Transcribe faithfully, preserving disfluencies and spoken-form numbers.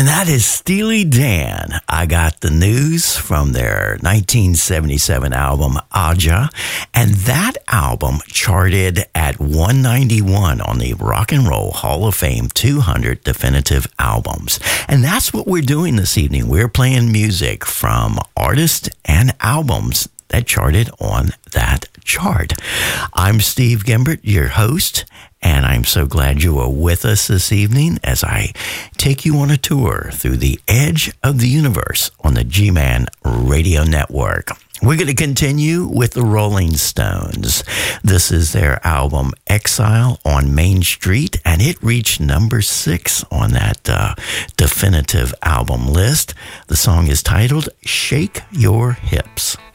And that is Steely Dan. I got the news from their nineteen seventy-seven album, Aja. And that album charted at one ninety-one on the Rock and Roll Hall of Fame two hundred Definitive Albums. And that's what we're doing this evening. We're playing music from artists and albums that charted on that chart. I'm Steve Gimbert, your host, and I'm so glad you are with us this evening as I take you on a tour through the edge of the universe on the G-Man Radio Network. We're going to continue with the Rolling Stones. This is their album Exile on Main Street, and it reached number six on that uh, definitive album list. The song is titled Shake Your Hips.